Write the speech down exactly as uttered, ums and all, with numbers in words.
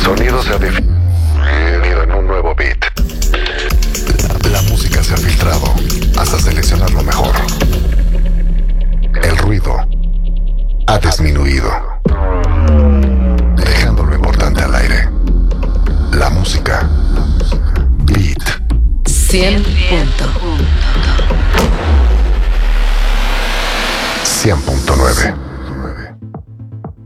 sonido se ha definido en un nuevo beat. La música se ha filtrado hasta seleccionar lo mejor. El ruido ha disminuido, dejando lo importante al aire. La música. Beat. cien punto cien punto nueve.